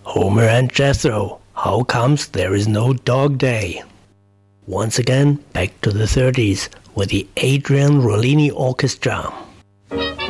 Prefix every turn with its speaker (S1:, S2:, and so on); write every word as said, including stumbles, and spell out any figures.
S1: Homer and Jethro, how comes there is no dog day? Once again, back to the thirties with the Adrian Rollini Orchestra.